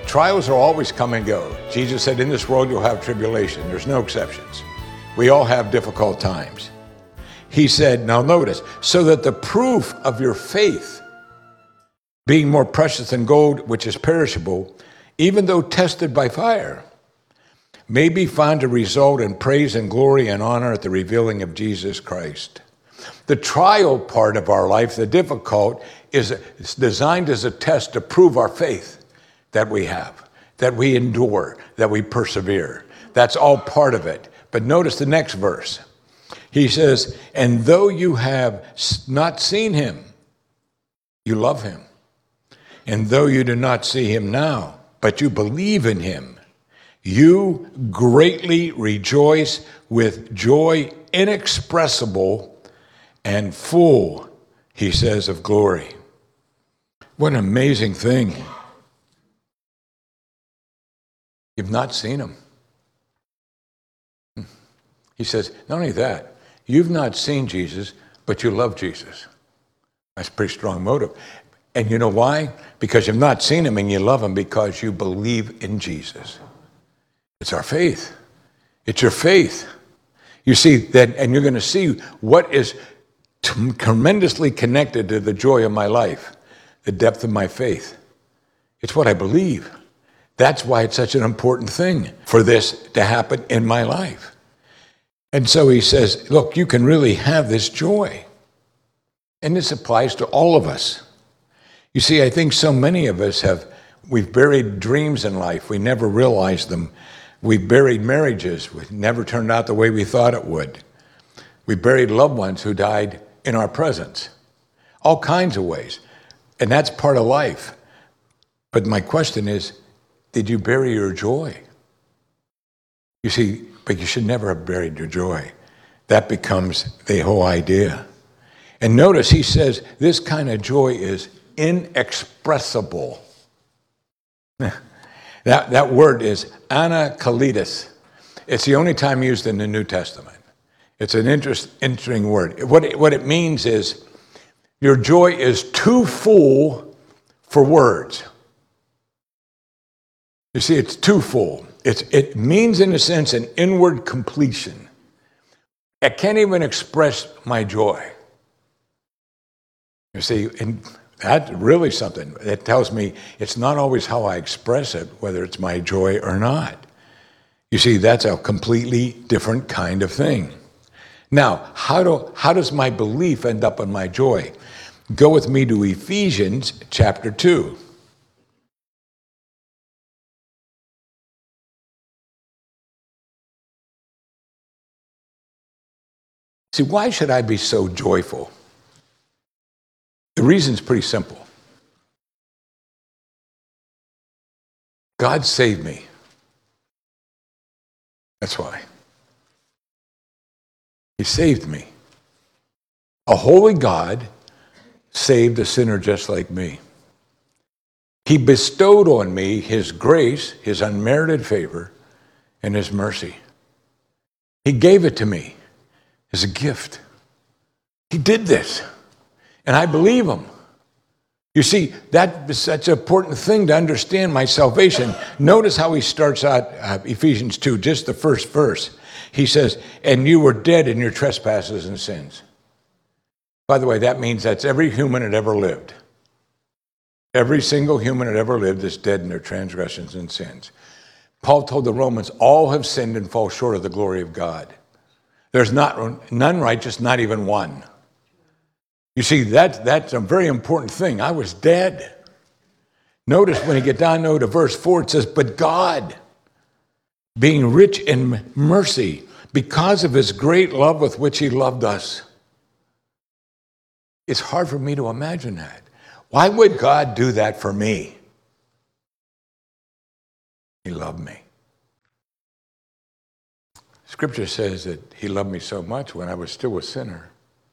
Trials will always come and go. Jesus said, in this world you'll have tribulation. There's no exceptions. We all have difficult times. He said, now notice, so that the proof of your faith, being more precious than gold, which is perishable, even though tested by fire, may be found to result in praise and glory and honor at the revealing of Jesus Christ. The trial part of our life, the difficult, is designed as a test to prove our faith that we have, that we endure, that we persevere. That's all part of it. But notice the next verse. He says, and though you have not seen him, you love him. And though you do not see him now, but you believe in him, you greatly rejoice with joy inexpressible and full, he says, of glory. What an amazing thing. You've not seen him. He says, not only that, you've not seen Jesus, but you love Jesus. That's a pretty strong motive. And you know why? Because you've not seen him and you love him because you believe in Jesus. It's our faith. It's your faith. You see that, and you're going to see what is tremendously connected to the joy of my life, the depth of my faith. It's what I believe. That's why it's such an important thing for this to happen in my life. And so he says, look, you can really have this joy. And this applies to all of us. You see, I think so many of us we've buried dreams in life. We never realized them. We've buried marriages. It never turned out the way we thought it would. We buried loved ones who died in our presence. All kinds of ways. And that's part of life. But my question is, did you bury your joy? You see, but you should never have buried your joy. That becomes the whole idea. And notice he says this kind of joy is inexpressible. That word is anakalitos. It's the only time used in the New Testament. It's an interesting word. What it means is your joy is too full for words. You see, it's too full. It means, in a sense, an inward completion. I can't even express my joy. You see, and that's really something that tells me it's not always how I express it, whether it's my joy or not. You see, that's a completely different kind of thing. Now, how does my belief end up in my joy? Go with me to Ephesians chapter 2. See, why should I be so joyful? The reason's pretty simple. God saved me. That's why. He saved me. A holy God saved a sinner just like me. He bestowed on me his grace, his unmerited favor, and his mercy. He gave it to me as a gift. He did this, and I believe him. You see, that is such an important thing to understand my salvation. Notice how he starts out Ephesians 2, just the first verse. He says, and you were dead in your trespasses and sins. By the way, that means that's every human that ever lived. Every single human that ever lived is dead in their transgressions and sins. Paul told the Romans, all have sinned and fall short of the glory of God. There's none righteous, not even one. You see, that's a very important thing. I was dead. Notice when you get down to verse 4, it says, but God, being rich in mercy, because of his great love with which he loved us. It's hard for me to imagine that. Why would God do that for me? He loved me. Scripture says that he loved me so much when I was still a sinner.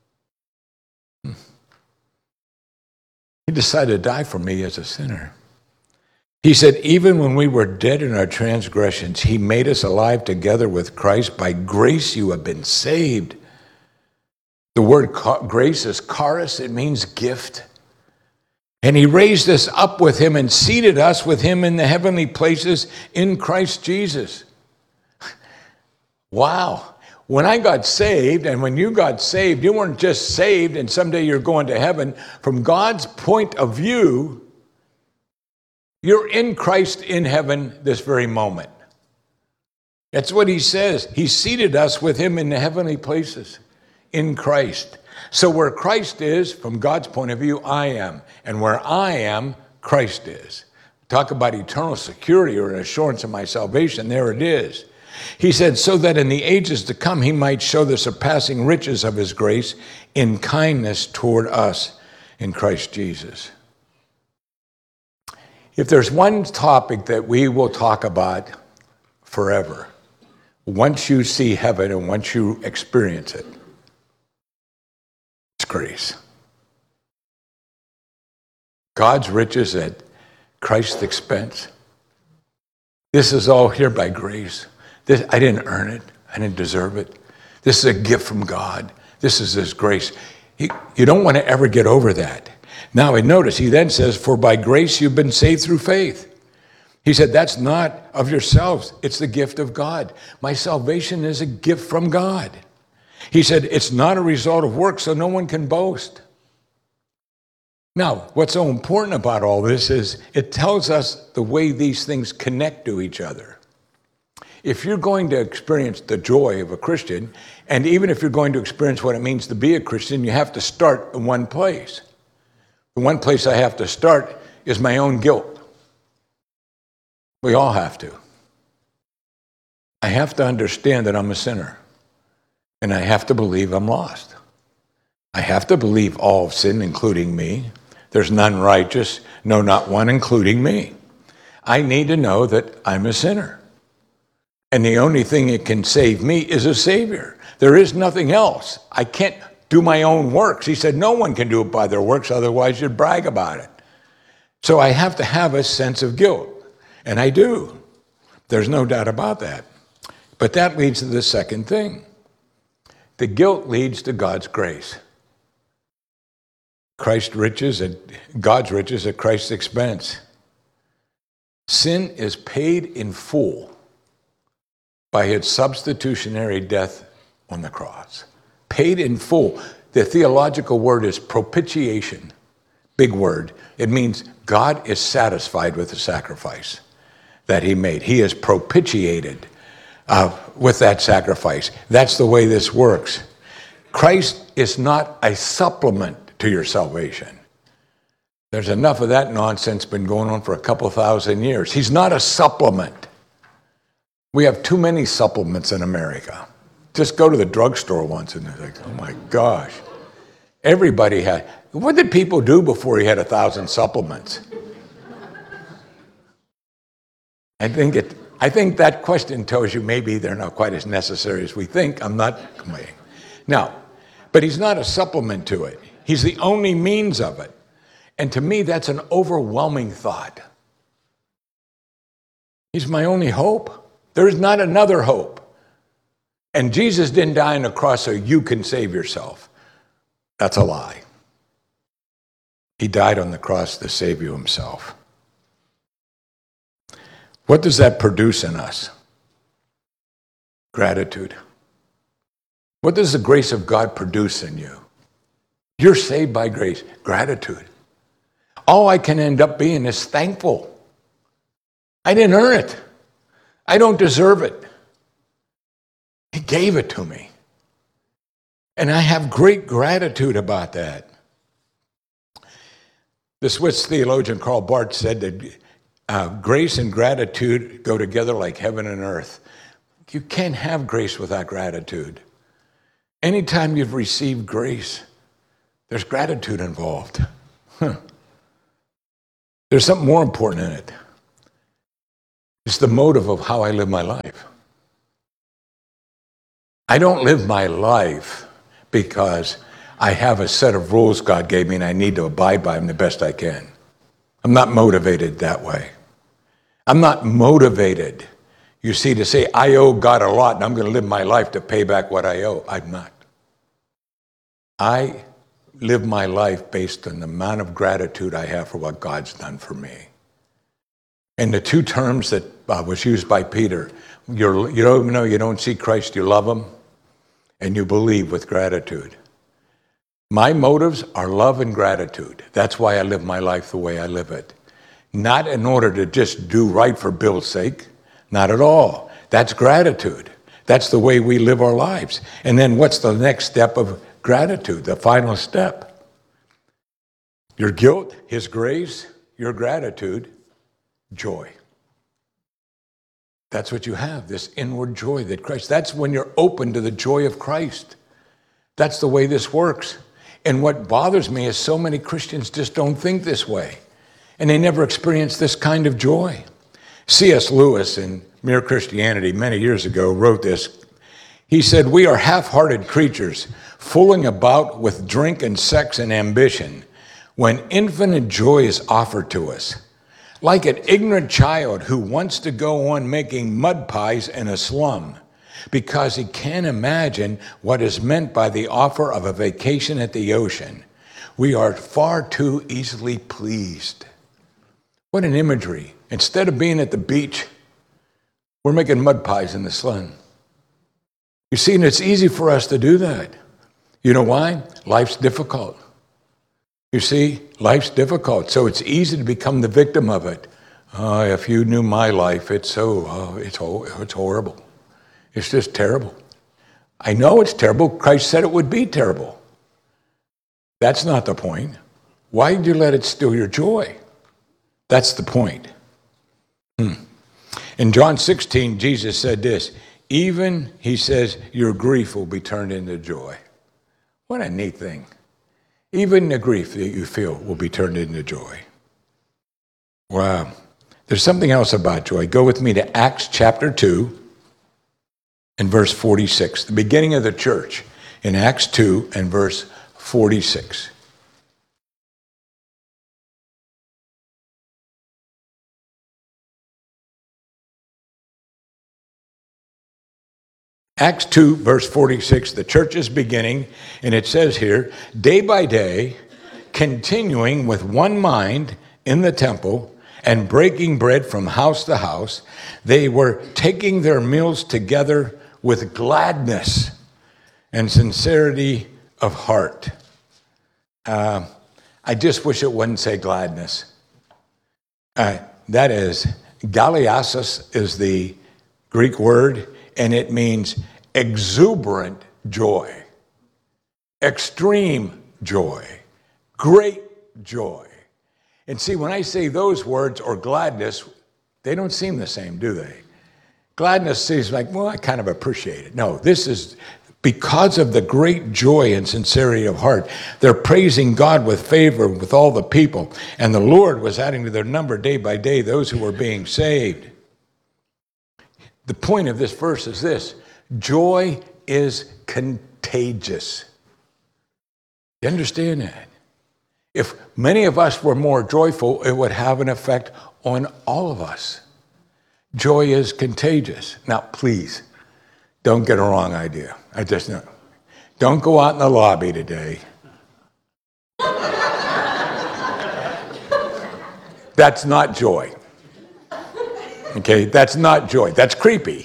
He decided to die for me as a sinner. He said, even when we were dead in our transgressions, he made us alive together with Christ. By grace you have been saved. The word grace is charis. It means gift. And he raised us up with him and seated us with him in the heavenly places in Christ Jesus. Wow. When I got saved, and when you got saved, you weren't just saved and someday you're going to heaven. From God's point of view, you're in Christ in heaven this very moment. That's what he says. He seated us with him in the heavenly places in Christ. So where Christ is, from God's point of view, I am. And where I am, Christ is. Talk about eternal security or an assurance of my salvation. There it is. He said, so that in the ages to come, he might show the surpassing riches of his grace in kindness toward us in Christ Jesus. If there's one topic that we will talk about forever, once you see heaven and once you experience it, it's grace. God's riches at Christ's expense. This is all here by grace. I didn't earn it. I didn't deserve it. This is a gift from God. This is his grace. You don't want to ever get over that. Now, notice, he then says, for by grace you've been saved through faith. He said, that's not of yourselves. It's the gift of God. My salvation is a gift from God. He said, it's not a result of work, so no one can boast. Now, what's so important about all this is it tells us the way these things connect to each other. If you're going to experience the joy of a Christian, and even if you're going to experience what it means to be a Christian, you have to start in one place. The one place I have to start is my own guilt. We all have to. I have to understand that I'm a sinner, and I have to believe I'm lost. I have to believe all have sinned, including me. There's none righteous, no, not one, including me. I need to know that I'm a sinner. And the only thing that can save me is a Savior. There is nothing else. I can't do my own works. He said no one can do it by their works, otherwise you'd brag about it. So I have to have a sense of guilt. And I do. There's no doubt about that. But that leads to the second thing. The guilt leads to God's grace. God's riches at Christ's expense. Sin is paid in full by his substitutionary death on the cross. Paid in full. The theological word is propitiation. Big word. It means God is satisfied with the sacrifice that he made. He is propitiated with that sacrifice. That's the way this works. Christ is not a supplement to your salvation. There's enough of that nonsense been going on for a couple thousand years. He's not a supplement. We have too many supplements in America. Just go to the drugstore once and they're like, oh my gosh. Everybody had. What did people do before he had 1,000 supplements? I think that question tells you maybe they're not quite as necessary as we think. I'm not complaining. Now, but he's not a supplement to it. He's the only means of it. And to me, that's an overwhelming thought. He's my only hope. There is not another hope. And Jesus didn't die on the cross so you can save yourself. That's a lie. He died on the cross to save you himself. What does that produce in us? Gratitude. What does the grace of God produce in you? You're saved by grace. Gratitude. All I can end up being is thankful. I didn't earn it. I don't deserve it. He gave it to me. And I have great gratitude about that. The Swiss theologian Karl Barth said that grace and gratitude go together like heaven and earth. You can't have grace without gratitude. Anytime you've received grace, there's gratitude involved. There's something more important in it. It's the motive of how I live my life. I don't live my life because I have a set of rules God gave me and I need to abide by them the best I can. I'm not motivated that way. I'm not motivated, you see, to say I owe God a lot and I'm going to live my life to pay back what I owe. I'm not. I live my life based on the amount of gratitude I have for what God's done for me. And the two terms that was used by Peter, you don't see Christ, you love him, and you believe with gratitude. My motives are love and gratitude. That's why I live my life the way I live it. Not in order to just do right for Bill's sake. Not at all. That's gratitude. That's the way we live our lives. And then what's the next step of gratitude, the final step? Your guilt, his grace, your gratitude, joy. That's what you have, this inward joy that Christ. That's when you're open to the joy of Christ. That's the way this works. And what bothers me is so many Christians just don't think this way. And they never experience this kind of joy. C.S. Lewis in Mere Christianity many years ago wrote this. He said, "We are half-hearted creatures, fooling about with drink and sex and ambition, when infinite joy is offered to us. Like an ignorant child who wants to go on making mud pies in a slum because he can't imagine what is meant by the offer of a vacation at the ocean. We are far too easily pleased." What an imagery. Instead of being at the beach, we're making mud pies in the slum. You see, and it's easy for us to do that. You know why? Life's difficult. You see, life's difficult, so it's easy to become the victim of it. If you knew my life, it's horrible. It's just terrible. I know it's terrible. Christ said it would be terrible. That's not the point. Why did you let it steal your joy? That's the point. In John 16, Jesus said this, even, he says, your grief will be turned into joy. What a neat thing. Even the grief that you feel will be turned into joy. Wow. There's something else about joy. Go with me to Acts chapter 2 and verse 46, the beginning of the church in Acts 2 and verse 46. Acts 2, verse 46, the church is beginning, and it says here, day by day, continuing with one mind in the temple and breaking bread from house to house, they were taking their meals together with gladness and sincerity of heart. I just wish it wouldn't say gladness. That is, galiasis is the Greek word, and it means exuberant joy, extreme joy, great joy. And see, when I say those words or gladness, they don't seem the same, do they? Gladness seems like, well, I kind of appreciate it. No, this is because of the great joy and sincerity of heart. They're praising God with favor with all the people. And the Lord was adding to their number day by day those who were being saved. The point of this verse is this: joy is contagious. You understand that? If many of us were more joyful, it would have an effect on all of us. Joy is contagious. Now, please, don't get a wrong idea. Don't go out in the lobby today. That's not joy. Okay, that's not joy. That's creepy,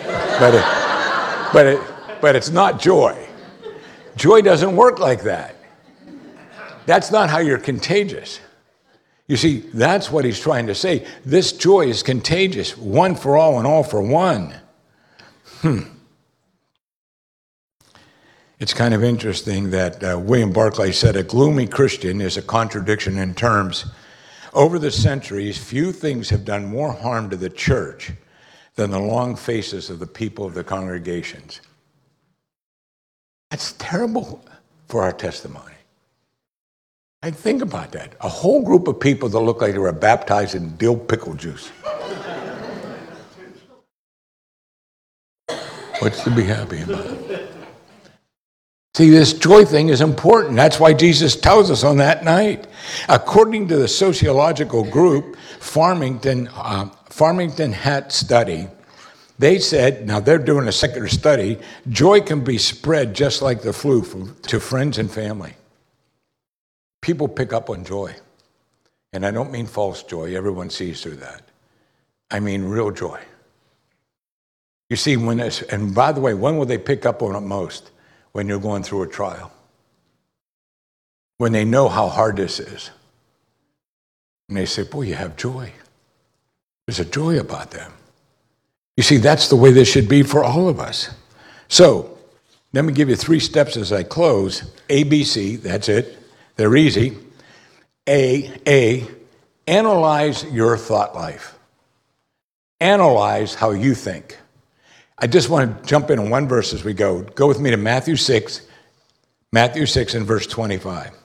but it's not joy. Joy doesn't work like that. That's not how you're contagious. You see, that's what he's trying to say. This joy is contagious, one for all and all for one. It's kind of interesting that William Barclay said a gloomy Christian is a contradiction in terms. Over the centuries, few things have done more harm to the church than the long faces of the people of the congregations. That's terrible for our testimony. I think about that. A whole group of people that look like they were baptized in dill pickle juice. What's to be happy about? See, this joy thing is important. That's why Jesus tells us on that night. According to the sociological group Farmington Hat Study, they said, now they're doing a secular study, joy can be spread just like the flu to friends and family. People pick up on joy. And I don't mean false joy. Everyone sees through that. I mean real joy. You see, and by the way, when will they pick up on it most? When you're going through a trial. When they know how hard this is. And they say, boy, you have joy. There's a joy about them. You see, that's the way this should be for all of us. So, let me give you 3 steps as I close. A, B, C, that's it. They're easy. A, analyze your thought life. Analyze how you think. I just want to jump in on one verse as we go. Go with me to Matthew 6 and verse 25.